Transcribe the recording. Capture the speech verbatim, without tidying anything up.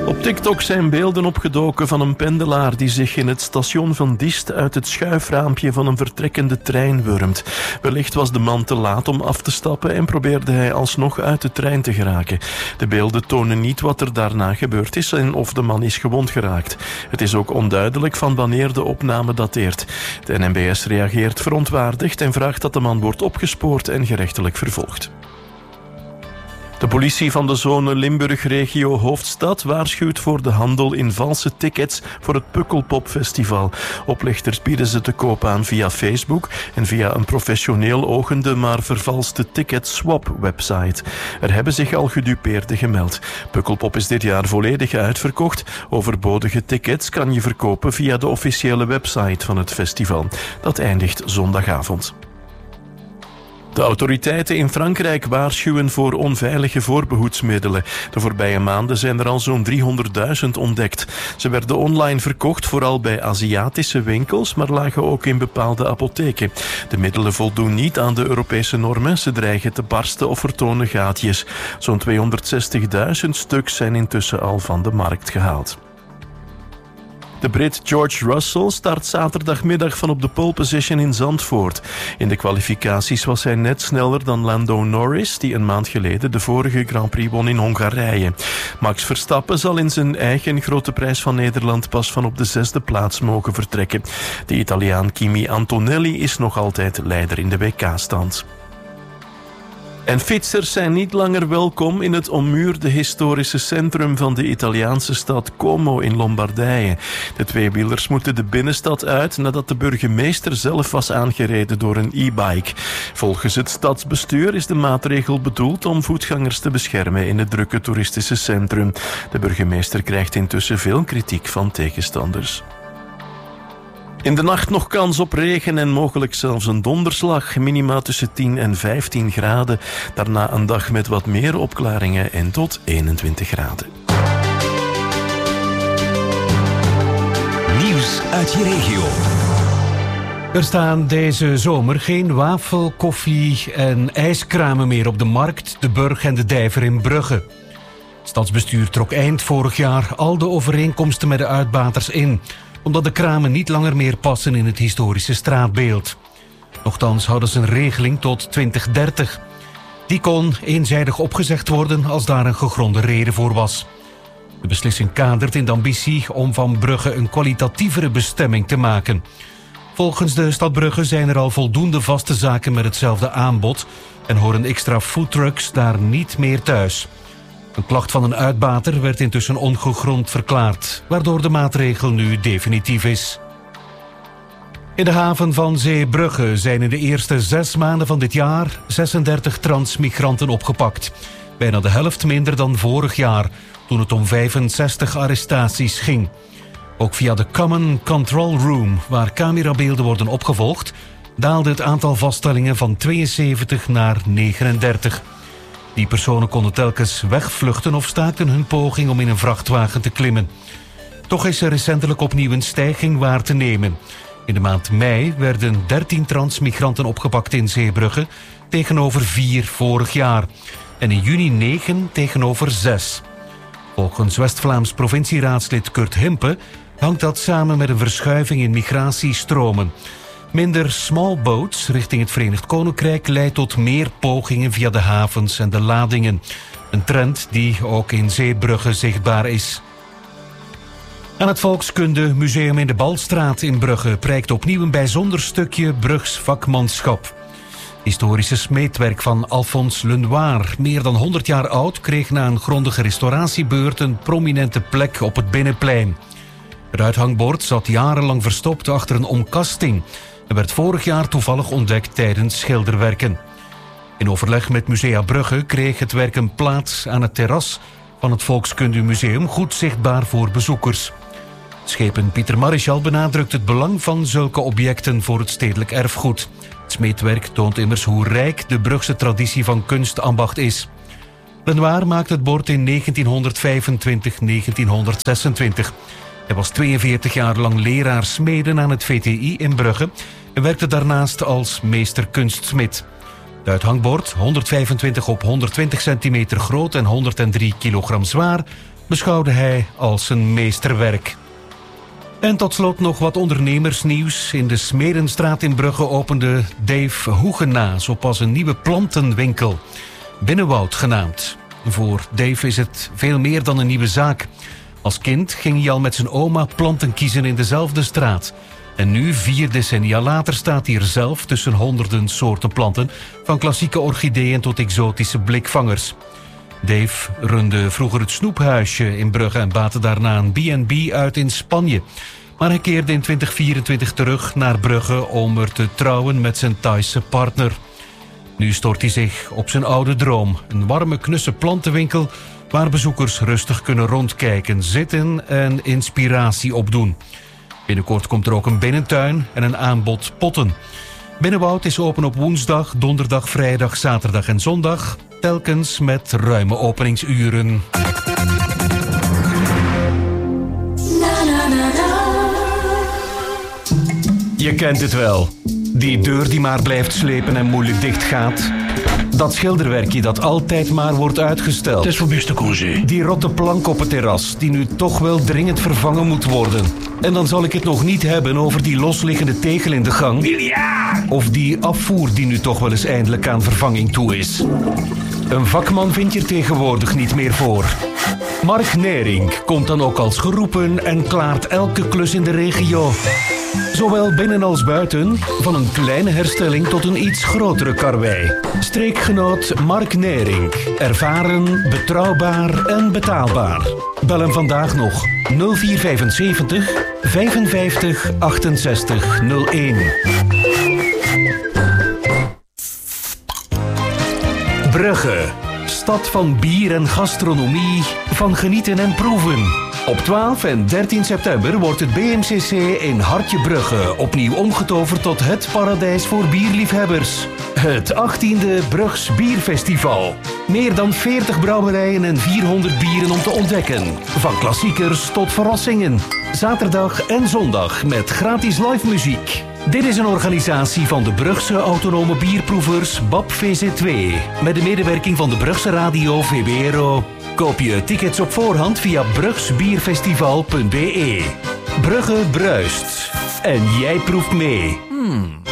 Op TikTok zijn beelden opgedoken van een pendelaar die zich in het station van Diest uit het schuifraampje van een vertrekkende trein wurmt. Wellicht was de man te laat om af te stappen en probeerde hij alsnog uit de trein te geraken. De beelden tonen niet wat er daarna gebeurd is en of de man is gewond geraakt. Het is ook onduidelijk van wanneer de opname dateert. De N M B S reageert verontwaardigd en vraagt dat de man wordt opgespoord en gerechtelijk vervolgd. De politie van de zone Limburg-regio Hoofdstad waarschuwt voor de handel in valse tickets voor het Pukkelpop-festival. Oplichters bieden ze te koop aan via Facebook en via een professioneel ogende maar vervalste ticket-swap-website. Er hebben zich al gedupeerden gemeld. Pukkelpop is dit jaar volledig uitverkocht. Overbodige tickets kan je verkopen via de officiële website van het festival. Dat eindigt zondagavond. De autoriteiten in Frankrijk waarschuwen voor onveilige voorbehoedsmiddelen. De voorbije maanden zijn er al zo'n driehonderdduizend ontdekt. Ze werden online verkocht, vooral bij Aziatische winkels, maar lagen ook in bepaalde apotheken. De middelen voldoen niet aan de Europese normen. Ze dreigen te barsten of vertonen gaatjes. Zo'n tweehonderdzestigduizend stuks zijn intussen al van de markt gehaald. De Brit George Russell start zaterdagmiddag van op de pole position in Zandvoort. In de kwalificaties was hij net sneller dan Lando Norris, die een maand geleden de vorige Grand Prix won in Hongarije. Max Verstappen zal in zijn eigen Grote Prijs van Nederland pas van op de zesde plaats mogen vertrekken. De Italiaan Kimi Antonelli is nog altijd leider in de W K-stand. En fietsers zijn niet langer welkom in het ommuurde historische centrum van de Italiaanse stad Como in Lombardije. De tweewielers moeten de binnenstad uit nadat de burgemeester zelf was aangereden door een e-bike. Volgens het stadsbestuur is de maatregel bedoeld om voetgangers te beschermen in het drukke toeristische centrum. De burgemeester krijgt intussen veel kritiek van tegenstanders. In de nacht nog kans op regen en mogelijk zelfs een donderslag. Minima tussen tien en vijftien graden. Daarna een dag met wat meer opklaringen en tot eenentwintig graden. Nieuws uit je regio. Er staan deze zomer geen wafel, koffie en ijskramen meer op de Markt, de Burg en de Dijver in Brugge. Het stadsbestuur trok eind vorig jaar al de overeenkomsten met de uitbaters in, omdat de kramen niet langer meer passen in het historische straatbeeld. Nochtans hadden ze een regeling tot twintig dertig. Die kon eenzijdig opgezegd worden als daar een gegronde reden voor was. De beslissing kadert in de ambitie om van Brugge een kwalitatievere bestemming te maken. Volgens de stad Brugge zijn er al voldoende vaste zaken met hetzelfde aanbod en horen extra foodtrucks daar niet meer thuis. Een klacht van een uitbater werd intussen ongegrond verklaard, waardoor de maatregel nu definitief is. In de haven van Zeebrugge zijn in de eerste zes maanden van dit jaar zesendertig transmigranten opgepakt. Bijna de helft minder dan vorig jaar, toen het om vijfenzestig arrestaties ging. Ook via de Common Control Room, waar camerabeelden worden opgevolgd, daalde het aantal vaststellingen van tweeënzeventig naar negenendertig. Die personen konden telkens wegvluchten of staakten hun poging om in een vrachtwagen te klimmen. Toch is er recentelijk opnieuw een stijging waar te nemen. In de maand mei werden dertien transmigranten opgepakt in Zeebrugge, tegenover vier vorig jaar. En in juni negen tegenover zes. Volgens West-Vlaams provincieraadslid Kurt Himpe hangt dat samen met een verschuiving in migratiestromen. Minder small boats richting het Verenigd Koninkrijk leidt tot meer pogingen via de havens en de ladingen. Een trend die ook in Zeebrugge zichtbaar is. Aan het Volkskundemuseum in de Balstraat in Brugge prijkt opnieuw een bijzonder stukje Brugs vakmanschap. Historische smeedwerk van Alphonse Lenoir, meer dan honderd jaar oud, kreeg na een grondige restauratiebeurt een prominente plek op het binnenplein. Het uithangbord zat jarenlang verstopt achter een omkasting en werd vorig jaar toevallig ontdekt tijdens schilderwerken. In overleg met Musea Brugge kreeg het werk een plaats aan het terras van het Volkskundemuseum, goed zichtbaar voor bezoekers. Schepen Pieter Marichal benadrukt het belang van zulke objecten voor het stedelijk erfgoed. Het smeedwerk toont immers hoe rijk de Brugse traditie van kunstambacht is. Lenoir maakte het bord in negentienhonderdvijfentwintig tot negentienhonderdzesentwintig. Hij was tweeënveertig jaar lang leraar smeden aan het V T I in Brugge en werkte daarnaast als meester kunstsmid. Het uithangbord, honderdvijfentwintig op honderdtwintig centimeter groot en honderddrie kilogram zwaar, beschouwde hij als een meesterwerk. En tot slot nog wat ondernemersnieuws. In de Smerenstraat in Brugge opende Dave Hoegenaas op als een nieuwe plantenwinkel. Binnenwoud genaamd. Voor Dave is het veel meer dan een nieuwe zaak. Als kind ging hij al met zijn oma planten kiezen in dezelfde straat. En nu, vier decennia later, staat hij er zelf tussen honderden soorten planten, van klassieke orchideeën tot exotische blikvangers. Dave runde vroeger het snoephuisje in Brugge en baatte daarna een B en B uit in Spanje. Maar hij keerde in twintig vierentwintig terug naar Brugge om er te trouwen met zijn Thaise partner. Nu stort hij zich op zijn oude droom. Een warme, knusse plantenwinkel waar bezoekers rustig kunnen rondkijken, zitten en inspiratie opdoen. Binnenkort komt er ook een binnentuin en een aanbod potten. Binnenwoud is open op woensdag, donderdag, vrijdag, zaterdag en zondag. Telkens met ruime openingsuren. Je kent het wel. Die deur die maar blijft slepen en moeilijk dicht gaat. Dat schilderwerkje dat altijd maar wordt uitgesteld. Het is voor beste Congé. Die rotte plank op het terras die nu toch wel dringend vervangen moet worden. En dan zal ik het nog niet hebben over die losliggende tegel in de gang. Miljard! Of die afvoer die nu toch wel eens eindelijk aan vervanging toe is. Een vakman vind je er tegenwoordig niet meer voor. Mark Nering komt dan ook als geroepen en klaart elke klus in de regio. Zowel binnen als buiten, van een kleine herstelling tot een iets grotere karwei. Streekgenoot Mark Nering. Ervaren, betrouwbaar en betaalbaar. Bel hem vandaag nog nul vier vijfenzeventig vijfenvijftig achtenzestig nul een. Brugge, stad van bier en gastronomie, van genieten en proeven. Op twaalf en dertien september wordt het B M C C in Hartje Brugge opnieuw omgetoverd tot het paradijs voor bierliefhebbers. Het achttiende Brugs Bierfestival. Meer dan veertig brouwerijen en vierhonderd bieren om te ontdekken. Van klassiekers tot verrassingen. Zaterdag en zondag met gratis live muziek. Dit is een organisatie van de Brugse autonome bierproevers B A B V Z twee. Met de medewerking van de Brugse radio V B R O. Koop je tickets op voorhand via brugsbierfestival punt b e. Brugge bruist. En jij proeft mee. Hmm.